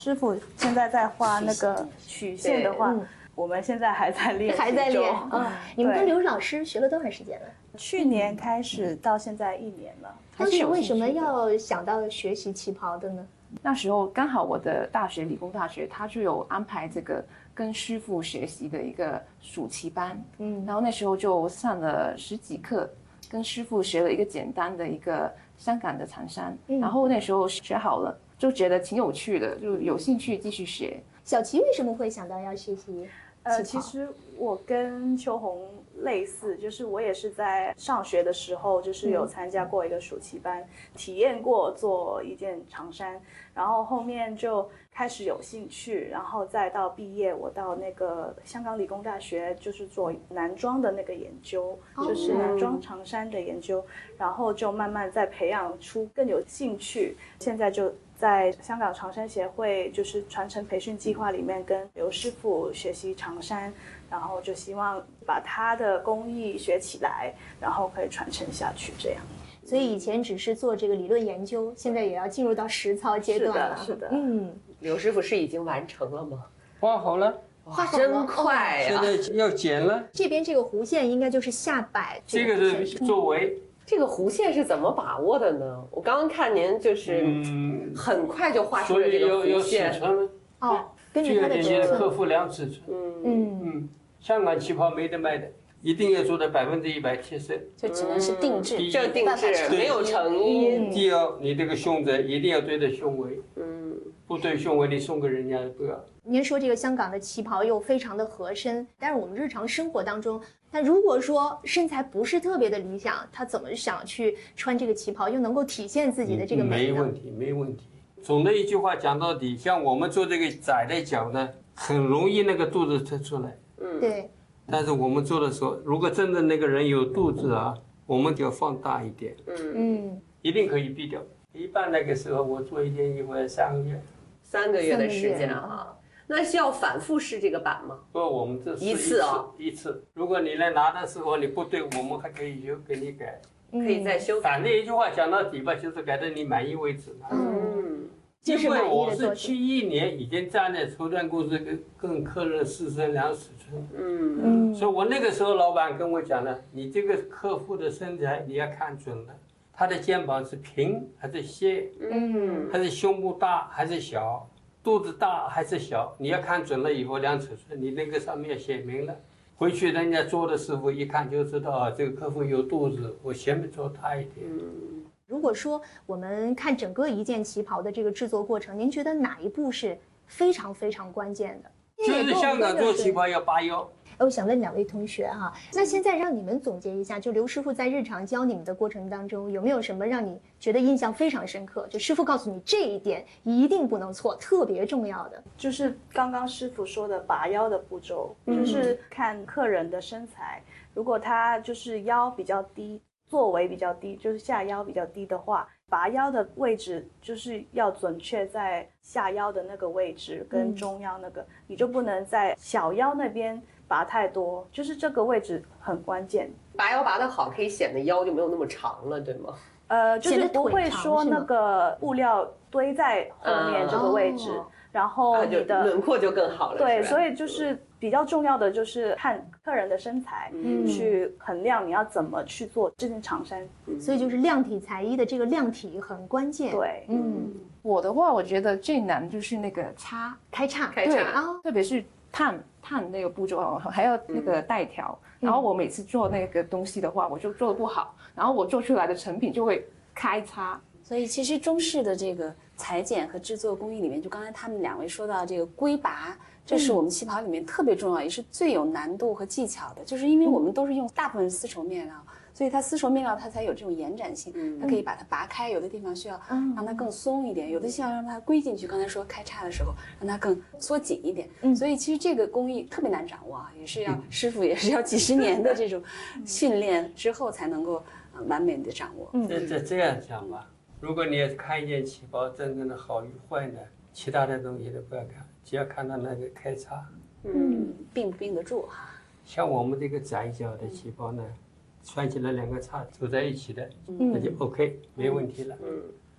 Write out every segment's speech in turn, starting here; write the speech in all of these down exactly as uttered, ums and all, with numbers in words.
师傅现在在画那个曲线的话，我们现在还在练， 还在练。嗯，你们跟刘老师学了多长时间了？ 去年开始到现在一年了。 当时为什么要想到学习旗袍的呢？ 那时候刚好我的大学理工大学，它就有安排这个跟师傅学习的一个暑期班，嗯，然后那时候就上了十几课，跟师傅学了一个简单的一个香港的长衫，嗯、然后那时候学好了，就觉得挺有趣的，就有兴趣继续学。 小琪为什么会想到要学习？ 呃，其实我跟秋红类似，就是我也是在上学的时候，就是有参加过一个暑期班，嗯、体验过做一件长衫，然后后面就开始有兴趣，然后再到毕业，我到那个香港理工大学，就是做男装的那个研究，哦、就是男装长衫的研究，然后就慢慢再培养出更有兴趣，现在就。在香港长衫协会就是传承培训计划里面跟刘师傅学习长衫，然后就希望把他的工艺学起来，然后可以传承下去这样。 所以以前只是做这个理论研究，现在也要进入到实操阶段了。 是的，是的。 嗯， 刘师傅是已经完成了吗？ 画好了， 画好了， 真快呀！ 现在要剪了。 这边这个弧线应该就是下摆， 这个是周围。 这个弧线是怎么把握的呢？我刚刚看您就是很快就画出了这个弧线。 所以有有尺寸哦，根据它的尺寸。 客户量尺寸。嗯嗯嗯，香港旗袍没得卖的，一定要做到百分之一百贴身。 就只能是定制， 这定制没有成衣。 第二，你这个胸针一定要对着胸围。嗯，不对胸围，你送给人家不要。 您说这个香港的旗袍又非常的合身，但是我们日常生活当中，那如果说身材不是特别的理想，他怎么想去穿这个旗袍，又能够体现自己的这个美呢？ 没问题，没问题。总的一句话讲到底，像我们做这个窄的脚呢，很容易那个肚子凸出来。 嗯，对。 但是我们做的时候，如果真的那个人有肚子啊，我们就要放大一点。嗯嗯，一定可以避掉。一般那个时候我做一件衣服要三个月。 三个月的时间啊。那是要反复试这个版吗？ 不，我们这一次啊， 一次。如果你来拿的时候你不对，我们还可以就给你改， 可以再修改。 反正一句话讲到底吧，就是改到你满意为止。 嗯， 因为我是七一年已经站在绸缎公司跟跟客人试身量尺寸，嗯嗯，所以我那个时候老板跟我讲了，你这个客户的身材你要看准了，他的肩膀是平还是斜，嗯，还是胸部大还是小。肚子大还是小，你要看准了以后量尺寸，你那个上面写明了，回去人家做的师傅一看就知道啊，这个客户有肚子，我前面做大一点。 嗯，如果说我们看整个一件旗袍的这个制作过程，您觉得哪一步是非常非常关键的？ 就是香港做旗袍要拔腰。 我想问两位同学哈，那现在让你们总结一下，就刘师傅在日常教你们的过程当中，有没有什么让你觉得印象非常深刻？就师傅告诉你这一点一定不能错，特别重要的， 就是刚刚师傅说的拔腰的步骤，嗯、就是看客人的身材，如果他就是腰比较低，座围比较低，就是下腰比较低的话，拔腰的位置就是要准确在下腰的那个位置跟中腰那个，嗯、你就不能在小腰那边拔太多，就是这个位置很关键。 拔腰拔得好，可以显得腰就没有那么长了，对吗？ 呃，就是不会说那个布料堆在后面这个位置，嗯、然后你的轮廓就更好了。 对，所以就是比较重要的就是看客人的身材，嗯、去衡量你要怎么去做这件长衫。 嗯、所以就是量体裁衣的这个量体很关键。 对， 嗯，我的话，我觉得最难就是那个叉开叉， 开叉啊，特别是烫烫那个步骤还要那个带条，嗯、然后我每次做那个东西的话，我就做得不好，然后我做出来的成品就会开叉。 所以其实中式的这个裁剪和制作工艺里面，就刚才他们两位说到这个龟拔，这是我们旗袍里面特别重要，也是最有难度和技巧的，就是因为我们都是用大部分丝绸面料。所以它丝绸面料它才有这种延展性，它可以把它拔开，有的地方需要让它更松一点，有的需要让它归进去。刚才说开叉的时候，让它更缩紧一点。所以其实这个工艺特别难掌握啊，也是要师傅也是要几十年的这种训练之后才能够完美的掌握。 这这这样讲吧，如果你要看一件旗袍真正的好与坏呢，其他的东西都不要看，只要看到那个开叉， 嗯，并不并得住哈。 像我们这个窄脚的旗袍呢。穿起来两个叉走在一起的，嗯、那就 OK， 没问题了。嗯，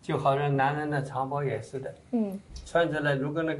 就好像男人的长袍也是的， 嗯， 穿着了，如果那个